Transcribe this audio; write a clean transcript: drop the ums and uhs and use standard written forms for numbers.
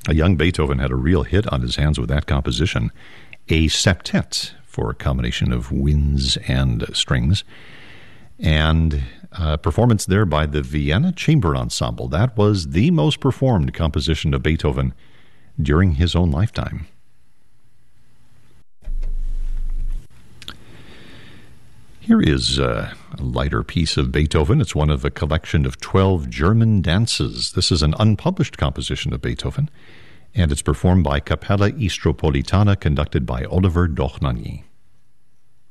A young Beethoven had a real hit on his hands with that composition, a septet for a combination of winds and strings, and a performance there by the Vienna Chamber Ensemble. That was the most performed composition of Beethoven during his own lifetime. Here is a lighter piece of Beethoven. It's one of a collection of 12 German dances. This is an unpublished composition of Beethoven, and it's performed by Capella Istropolitana, conducted by Oliver Dochnani.